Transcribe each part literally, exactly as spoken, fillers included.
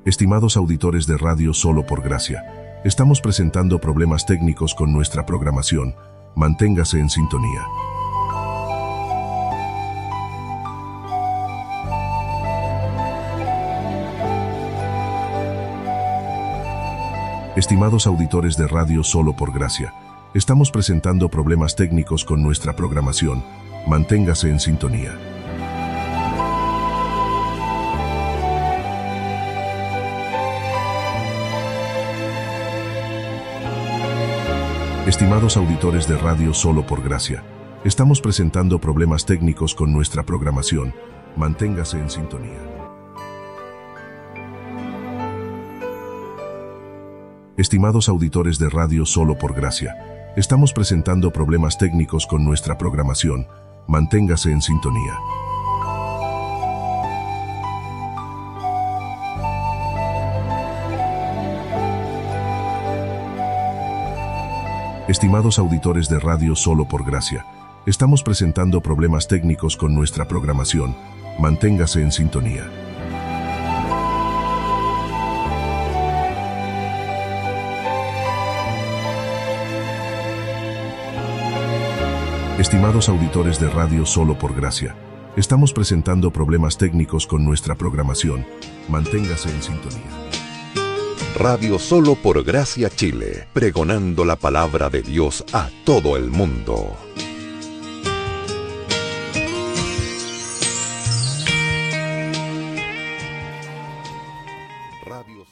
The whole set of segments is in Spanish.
Estimados auditores de Radio Solo por Gracia, estamos presentando problemas técnicos con nuestra programación. Manténgase en sintonía. Estimados auditores de Radio Solo por Gracia, estamos presentando problemas técnicos con nuestra programación. Manténgase en sintonía. Estimados auditores de Radio Solo por Gracia, estamos presentando problemas técnicos con nuestra programación. Manténgase en sintonía. Estimados auditores de Radio Solo por Gracia, estamos presentando problemas técnicos con nuestra programación. Manténgase en sintonía. Estimados auditores de Radio Solo por Gracia, estamos presentando problemas técnicos con nuestra programación. Manténgase en sintonía. Estimados auditores de Radio Solo por Gracia, estamos presentando problemas técnicos con nuestra programación. Manténgase en sintonía. Radio Solo por Gracia Chile, pregonando la palabra de Dios a todo el mundo. Radio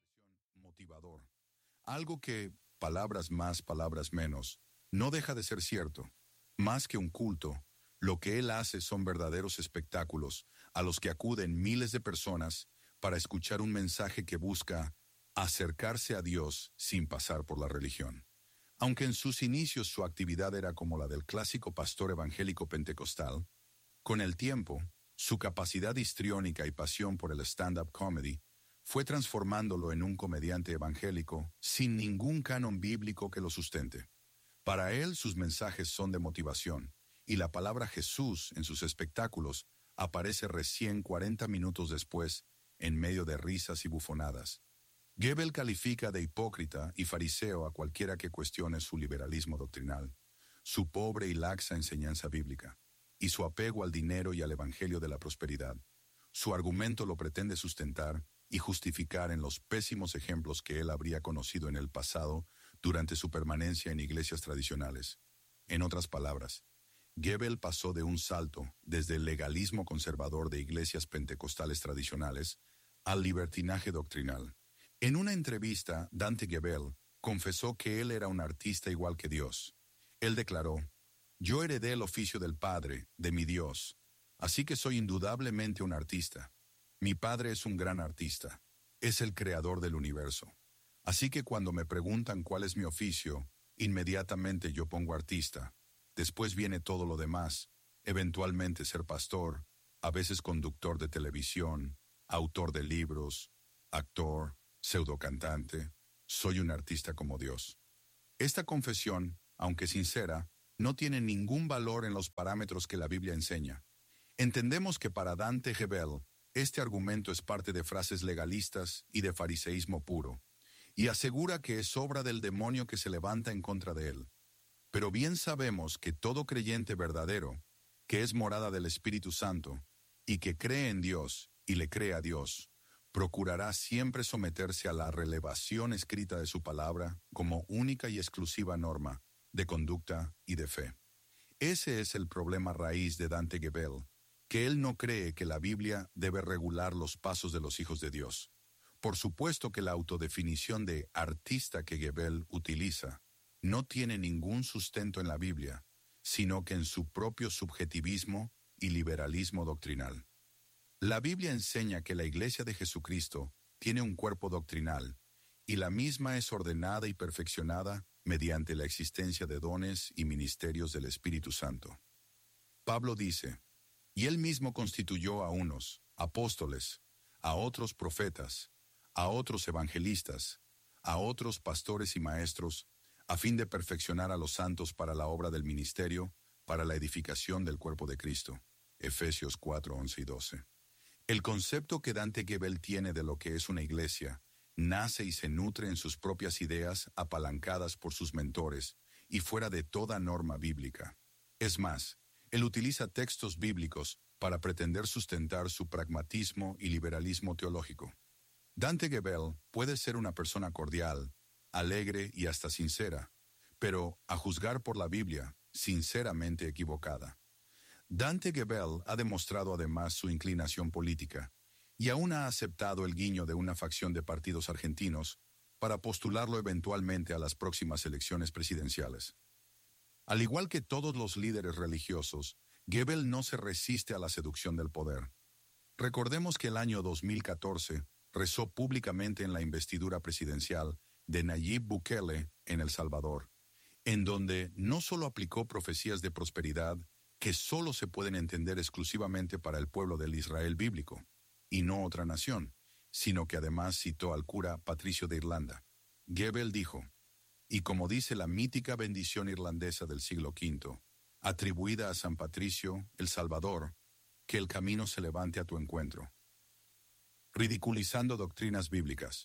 motivador. Algo que, palabras más, palabras menos, no deja de ser cierto. Más que un culto, lo que él hace son verdaderos espectáculos a los que acuden miles de personas para escuchar un mensaje que busca acercarse a Dios sin pasar por la religión. Aunque en sus inicios su actividad era como la del clásico pastor evangélico pentecostal, con el tiempo, su capacidad histriónica y pasión por el stand-up comedy fue transformándolo en un comediante evangélico sin ningún canon bíblico que lo sustente. Para él, sus mensajes son de motivación, y la palabra Jesús en sus espectáculos aparece recién cuarenta minutos después, en medio de risas y bufonadas. Goebbels califica de hipócrita y fariseo a cualquiera que cuestione su liberalismo doctrinal, su pobre y laxa enseñanza bíblica, y su apego al dinero y al evangelio de la prosperidad. Su argumento lo pretende sustentar y justificar en los pésimos ejemplos que él habría conocido en el pasado durante su permanencia en iglesias tradicionales. En otras palabras, Goebbels pasó de un salto desde el legalismo conservador de iglesias pentecostales tradicionales al libertinaje doctrinal. En una entrevista, Dante Gebel confesó que él era un artista igual que Dios. Él declaró: «Yo heredé el oficio del Padre, de mi Dios, así que soy indudablemente un artista. Mi Padre es un gran artista, es el creador del universo. Así que cuando me preguntan cuál es mi oficio, inmediatamente yo pongo artista. Después viene todo lo demás, eventualmente ser pastor, a veces conductor de televisión, autor de libros, actor, pseudocantante. Soy un artista como Dios». Esta confesión, aunque sincera, no tiene ningún valor en los parámetros que la Biblia enseña. Entendemos que para Dante Gebel, este argumento es parte de frases legalistas y de fariseísmo puro, y asegura que es obra del demonio que se levanta en contra de él. Pero bien sabemos que todo creyente verdadero, que es morada del Espíritu Santo, y que cree en Dios y le cree a Dios, procurará siempre someterse a la revelación escrita de su palabra como única y exclusiva norma de conducta y de fe. Ese es el problema raíz de Dante Gebel, que él no cree que la Biblia debe regular los pasos de los hijos de Dios. Por supuesto que la autodefinición de artista que Gebel utiliza no tiene ningún sustento en la Biblia, sino que en su propio subjetivismo y liberalismo doctrinal. La Biblia enseña que la Iglesia de Jesucristo tiene un cuerpo doctrinal, y la misma es ordenada y perfeccionada mediante la existencia de dones y ministerios del Espíritu Santo. Pablo dice: «Y él mismo constituyó a unos apóstoles, a otros profetas, a otros evangelistas, a otros pastores y maestros, a fin de perfeccionar a los santos para la obra del ministerio, para la edificación del cuerpo de Cristo». Efesios cuatro, once y doce. El concepto que Dante Gebel tiene de lo que es una iglesia nace y se nutre en sus propias ideas apalancadas por sus mentores y fuera de toda norma bíblica. Es más, él utiliza textos bíblicos para pretender sustentar su pragmatismo y liberalismo teológico. Dante Gebel puede ser una persona cordial, alegre y hasta sincera, pero, a juzgar por la Biblia, sinceramente equivocada. Dante Gebel ha demostrado además su inclinación política y aún ha aceptado el guiño de una facción de partidos argentinos para postularlo eventualmente a las próximas elecciones presidenciales. Al igual que todos los líderes religiosos, Gebel no se resiste a la seducción del poder. Recordemos que el año dos mil catorce rezó públicamente en la investidura presidencial de Nayib Bukele en El Salvador, en donde no solo aplicó profecías de prosperidad que solo se pueden entender exclusivamente para el pueblo del Israel bíblico, y no otra nación, sino que además citó al cura Patricio de Irlanda. Gebel dijo, y como dice la mítica bendición irlandesa del siglo quinto, atribuida a San Patricio, el Salvador, que el camino se levante a tu encuentro. Ridiculizando doctrinas bíblicas.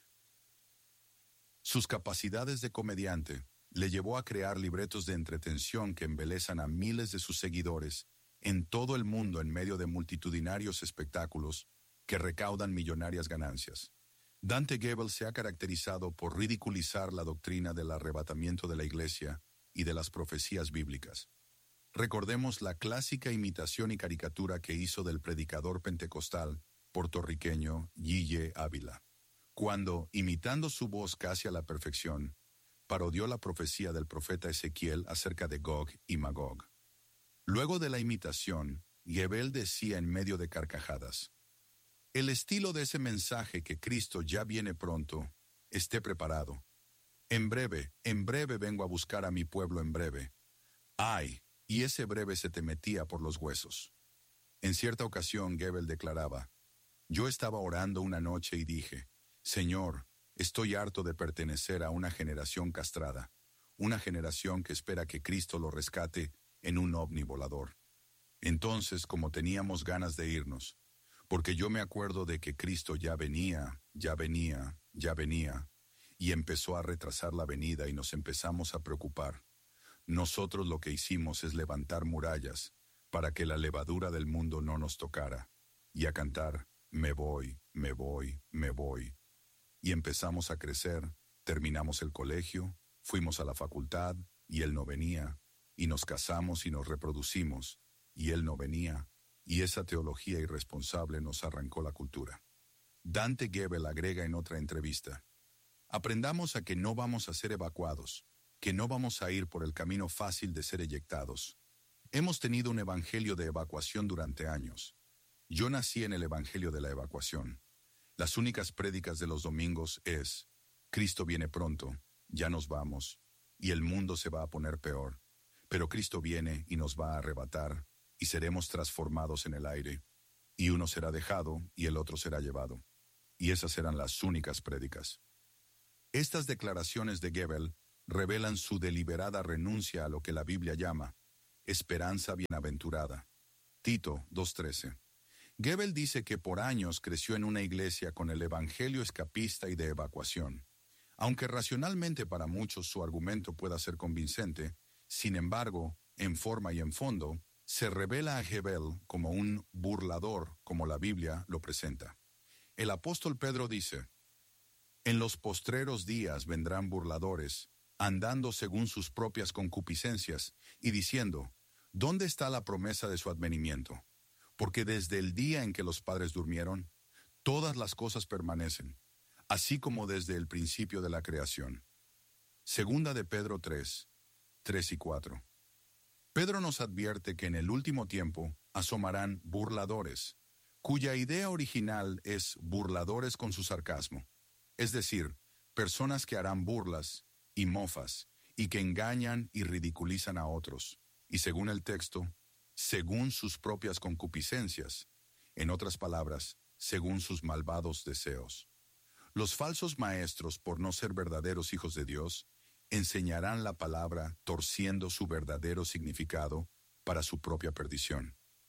Sus capacidades de comediante le llevó a crear libretos de entretención que embelezan a miles de sus seguidores en todo el mundo en medio de multitudinarios espectáculos que recaudan millonarias ganancias. Dante Gebel se ha caracterizado por ridiculizar la doctrina del arrebatamiento de la Iglesia y de las profecías bíblicas. Recordemos la clásica imitación y caricatura que hizo del predicador pentecostal puertorriqueño Yeye Ávila, cuando, imitando su voz casi a la perfección, parodió la profecía del profeta Ezequiel acerca de Gog y Magog. Luego de la imitación, Gebel decía en medio de carcajadas, el estilo de ese mensaje que Cristo ya viene pronto, esté preparado. En breve, en breve vengo a buscar a mi pueblo en breve. ¡Ay! Y ese breve se te metía por los huesos. En cierta ocasión, Gebel declaraba, yo estaba orando una noche y dije, Señor, estoy harto de pertenecer a una generación castrada, una generación que espera que Cristo lo rescate en un ovni volador. Entonces, como teníamos ganas de irnos, porque yo me acuerdo de que Cristo ya venía, ya venía, ya venía, y empezó a retrasar la venida y nos empezamos a preocupar. Nosotros lo que hicimos es levantar murallas para que la levadura del mundo no nos tocara, y a cantar, me voy, me voy, me voy. Y empezamos a crecer, terminamos el colegio, fuimos a la facultad, y él no venía, y nos casamos y nos reproducimos, y él no venía, y esa teología irresponsable nos arrancó la cultura. Dante Gebel agrega en otra entrevista, aprendamos a que no vamos a ser evacuados, que no vamos a ir por el camino fácil de ser eyectados. Hemos tenido un evangelio de evacuación durante años. Yo nací en el evangelio de la evacuación. Las únicas prédicas de los domingos es, Cristo viene pronto, ya nos vamos, y el mundo se va a poner peor, pero Cristo viene y nos va a arrebatar, y seremos transformados en el aire, y uno será dejado y el otro será llevado. Y esas eran las únicas prédicas. Estas declaraciones de Gebel revelan su deliberada renuncia a lo que la Biblia llama esperanza bienaventurada. Tito dos trece. Gebel dice que por años creció en una iglesia con el evangelio escapista y de evacuación. Aunque racionalmente para muchos su argumento pueda ser convincente, sin embargo, en forma y en fondo, se revela a Gebel como un burlador, como la Biblia lo presenta. El apóstol Pedro dice, en los postreros días vendrán burladores, andando según sus propias concupiscencias, y diciendo, ¿dónde está la promesa de su advenimiento? Porque desde el día en que los padres durmieron, todas las cosas permanecen, así como desde el principio de la creación. Segunda de Pedro tres, tres y cuatro. Pedro nos advierte que en el último tiempo asomarán burladores, cuya idea original es burladores con su sarcasmo, es decir, personas que harán burlas y mofas, y que engañan y ridiculizan a otros, y según el texto, según sus propias concupiscencias, en otras palabras, según sus malvados deseos. Los falsos maestros, por no ser verdaderos hijos de Dios, enseñarán la palabra torciendo su verdadero significado para su propia perdición.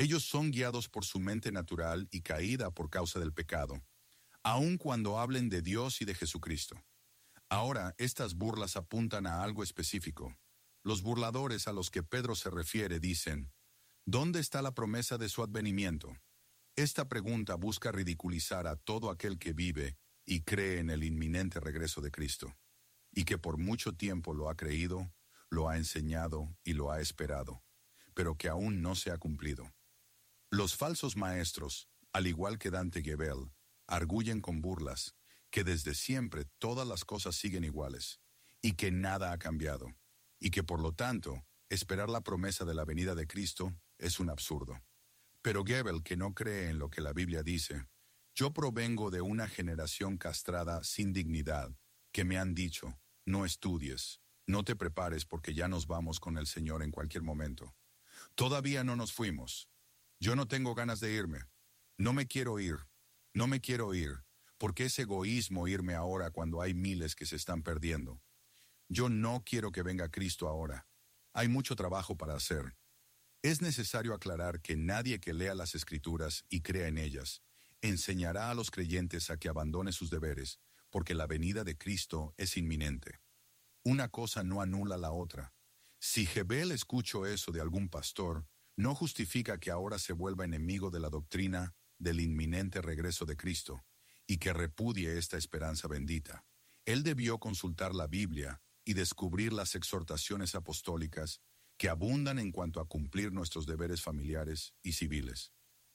Ellos son guiados por su mente natural y caída por causa del pecado, aun cuando hablen de Dios y de Jesucristo. Ahora, estas burlas apuntan a algo específico. Los burladores a los que Pedro se refiere dicen, ¿dónde está la promesa de su advenimiento? Esta pregunta busca ridiculizar a todo aquel que vive y cree en el inminente regreso de Cristo, y que por mucho tiempo lo ha creído, lo ha enseñado y lo ha esperado, pero que aún no se ha cumplido. Los falsos maestros, al igual que Dante Gebel, arguyen con burlas que desde siempre todas las cosas siguen iguales y que nada ha cambiado, y que por lo tanto, esperar la promesa de la venida de Cristo es un absurdo. Pero Gebel, que no cree en lo que la Biblia dice, yo provengo de una generación castrada sin dignidad, que me han dicho, no estudies, no te prepares porque ya nos vamos con el Señor en cualquier momento. Todavía no nos fuimos. Yo no tengo ganas de irme. No me quiero ir. No me quiero ir, porque es egoísmo irme ahora cuando hay miles que se están perdiendo. Yo no quiero que venga Cristo ahora. Hay mucho trabajo para hacer. Es necesario aclarar que nadie que lea las Escrituras y crea en ellas enseñará a los creyentes a que abandone sus deberes, porque la venida de Cristo es inminente. Una cosa no anula la otra. Si Gebel escuchó eso de algún pastor, no justifica que ahora se vuelva enemigo de la doctrina del inminente regreso de Cristo y que repudie esta esperanza bendita. Él debió consultar la Biblia y descubrir las exhortaciones apostólicas que abundan en cuanto a cumplir nuestros deberes familiares y civiles.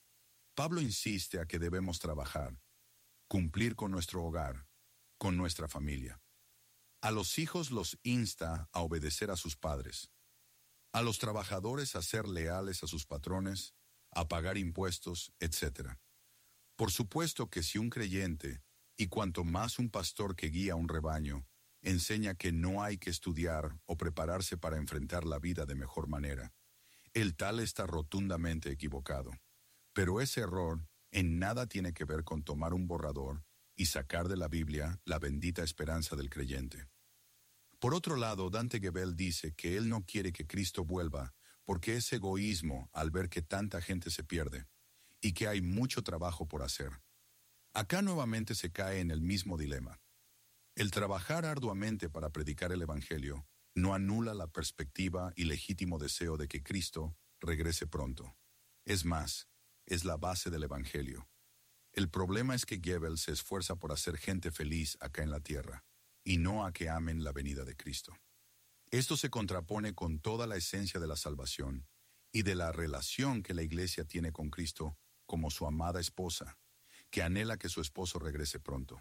Pablo insiste a que debemos trabajar, cumplir con nuestro hogar, con nuestra familia. A los hijos los insta a obedecer a sus padres, a los trabajadores a ser leales a sus patrones, a pagar impuestos, etcétera. Por supuesto que si un creyente, y cuanto más un pastor que guía un rebaño, enseña que no hay que estudiar o prepararse para enfrentar la vida de mejor manera, el tal está rotundamente equivocado. Pero ese error en nada tiene que ver con tomar un borrador y sacar de la Biblia la bendita esperanza del creyente. Por otro lado, Dante Gebel dice que él no quiere que Cristo vuelva porque es egoísmo al ver que tanta gente se pierde y que hay mucho trabajo por hacer. Acá nuevamente se cae en el mismo dilema. El trabajar arduamente para predicar el Evangelio no anula la perspectiva y legítimo deseo de que Cristo regrese pronto. Es más, es la base del Evangelio. El problema es que Gebel se esfuerza por hacer gente feliz acá en la tierra, y no a que amen la venida de Cristo. Esto se contrapone con toda la esencia de la salvación y de la relación que la Iglesia tiene con Cristo como su amada esposa, que anhela que su esposo regrese pronto.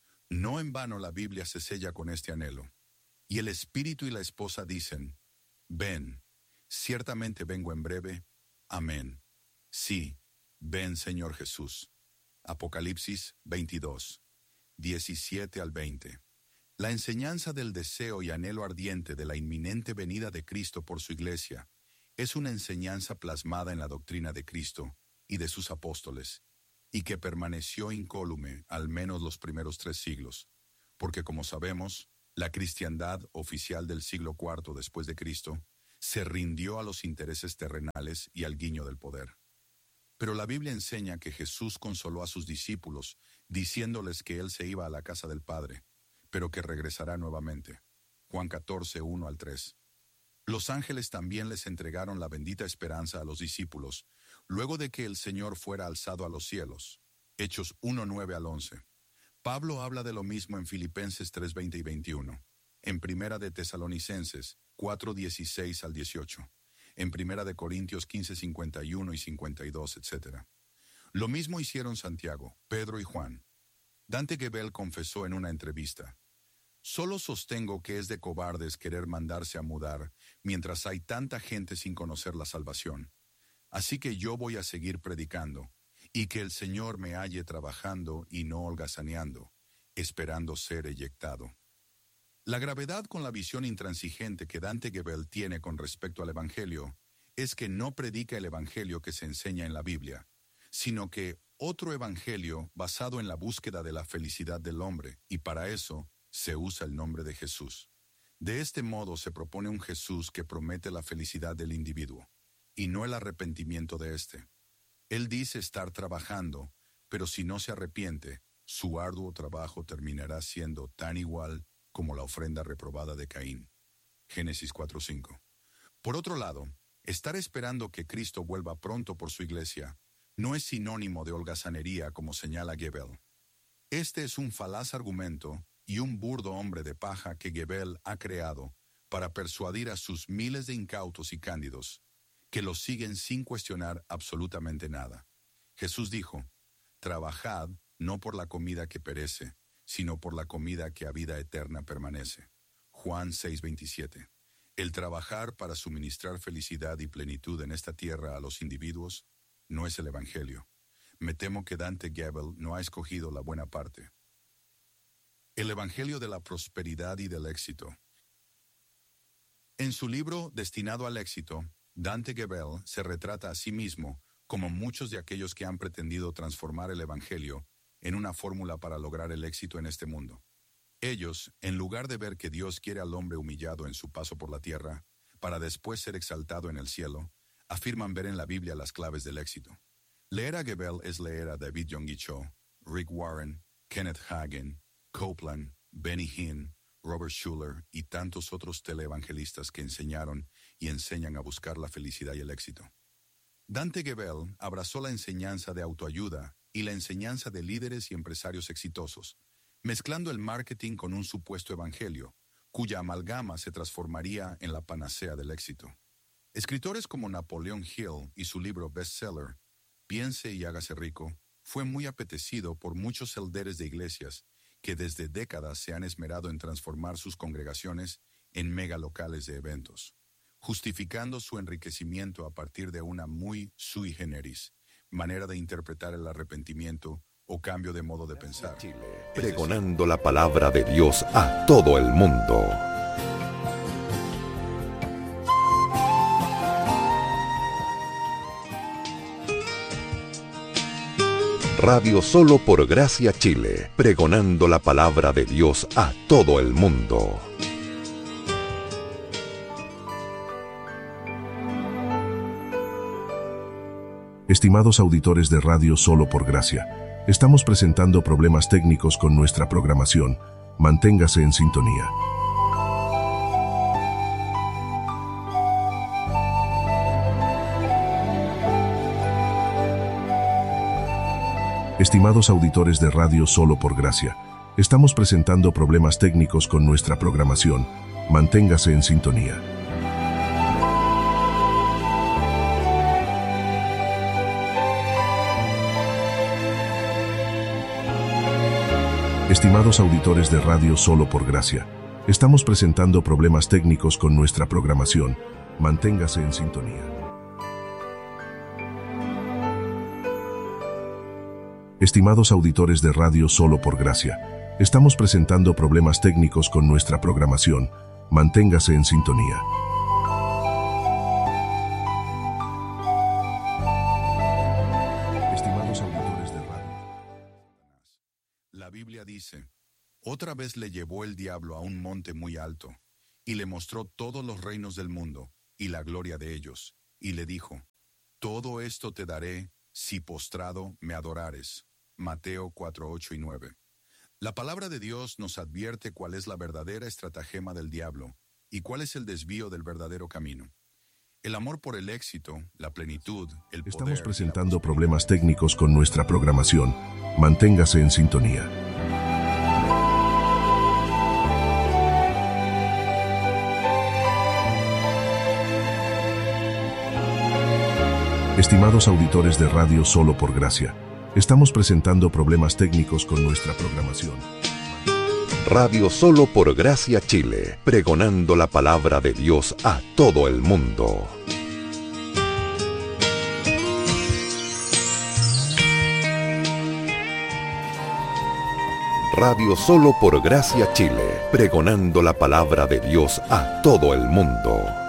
No en vano la Biblia se sella con este anhelo, y el Espíritu y la esposa dicen, ven, ciertamente vengo en breve, amén. Sí, ven Señor Jesús. Apocalipsis veintidós, diecisiete al veinte. La enseñanza del deseo y anhelo ardiente de la inminente venida de Cristo por su Iglesia es una enseñanza plasmada en la doctrina de Cristo y de sus apóstoles, y que permaneció incólume al menos los primeros tres siglos, porque como sabemos, la cristiandad oficial del siglo cuarto después de Cristo se rindió a los intereses terrenales y al guiño del poder. Pero la Biblia enseña que Jesús consoló a sus discípulos, diciéndoles que Él se iba a la casa del Padre, pero que regresará nuevamente. Juan catorce, uno al tres. Los ángeles también les entregaron la bendita esperanza a los discípulos, luego de que el Señor fuera alzado a los cielos. Hechos uno, nueve al once. Pablo habla de lo mismo en Filipenses tres, veinte y veintiuno, en Primera de Tesalonicenses cuatro, dieciséis al dieciocho, en Primera de Corintios quince, cincuenta y uno y cincuenta y dos, etcétera. Lo mismo hicieron Santiago, Pedro y Juan. Dante Gebel confesó en una entrevista, «Solo sostengo que es de cobardes querer mandarse a mudar mientras hay tanta gente sin conocer la salvación. Así que yo voy a seguir predicando, y que el Señor me halle trabajando y no holgazaneando, esperando ser eyectado». La gravedad con la visión intransigente que Dante Gebel tiene con respecto al Evangelio es que no predica el Evangelio que se enseña en la Biblia, sino que otro evangelio basado en la búsqueda de la felicidad del hombre, y para eso se usa el nombre de Jesús. De este modo se propone un Jesús que promete la felicidad del individuo. y no el arrepentimiento de éste. Él dice estar trabajando, pero si no se arrepiente, su arduo trabajo terminará siendo tan igual como la ofrenda reprobada de Caín. Génesis cuatro cinco. Por otro lado, estar esperando que Cristo vuelva pronto por su iglesia no es sinónimo de holgazanería como señala Gebel. Este es un falaz argumento y un burdo hombre de paja que Gebel ha creado para persuadir a sus miles de incautos y cándidos que lo siguen sin cuestionar absolutamente nada. Jesús dijo, trabajad no por la comida que perece, sino por la comida que a vida eterna permanece. Juan seis veintisiete. El trabajar para suministrar felicidad y plenitud en esta tierra a los individuos no es el Evangelio. Me temo que Dante Gebel no ha escogido la buena parte. El Evangelio de la prosperidad y del éxito. En su libro Destinado al éxito, Dante Gebel se retrata a sí mismo como muchos de aquellos que han pretendido transformar el Evangelio en una fórmula para lograr el éxito en este mundo. Ellos, en lugar de ver que Dios quiere al hombre humillado en su paso por la tierra, para después ser exaltado en el cielo, afirman ver en la Biblia las claves del éxito. Leer a Gebel es leer a David Yonggi Cho, Rick Warren, Kenneth Hagin, Copeland, Benny Hinn, Robert Schuller y tantos otros teleevangelistas que enseñaron y enseñan a buscar la felicidad y el éxito. Dante Gebel abrazó la enseñanza de autoayuda y la enseñanza de líderes y empresarios exitosos, mezclando el marketing con un supuesto evangelio, cuya amalgama se transformaría en la panacea del éxito. Escritores como Napoleon Hill y su libro bestseller, Piense y hágase rico, fue muy apetecido por muchos elderes de iglesias que desde décadas se han esmerado en transformar sus congregaciones en megalocales de eventos, justificando su enriquecimiento a partir de una muy sui generis manera de interpretar el arrepentimiento o cambio de modo de pensar. Pregonando la palabra de Dios a todo el mundo. Radio Solo por Gracia Chile, pregonando la palabra de Dios a todo el mundo. Estimados auditores de Radio Solo por Gracia, estamos presentando problemas técnicos con nuestra programación. Manténgase en sintonía. Estimados auditores de Radio Solo por Gracia, estamos presentando problemas técnicos con nuestra programación. Manténgase en sintonía. Estimados auditores de Radio Solo por Gracia, estamos presentando problemas técnicos con nuestra programación. Manténgase en sintonía. Estimados auditores de Radio Solo por Gracia, estamos presentando problemas técnicos con nuestra programación. Manténgase en sintonía. Estimados auditores de Radio. La Biblia dice, otra vez le llevó el diablo a un monte muy alto, y le mostró todos los reinos del mundo, y la gloria de ellos, y le dijo, todo esto te daré, si postrado me adorares. Mateo cuatro, ocho y nueve. La palabra de Dios nos advierte cuál es la verdadera estratagema del diablo y cuál es el desvío del verdadero camino. El amor por el éxito, la plenitud, el poder... Estamos presentando problemas técnicos con nuestra programación. Manténgase en sintonía. Estimados auditores de Radio Solo por Gracia, estamos presentando problemas técnicos con nuestra programación. Radio Solo por Gracia Chile, pregonando la palabra de Dios a todo el mundo. Radio Solo por Gracia Chile, pregonando la palabra de Dios a todo el mundo.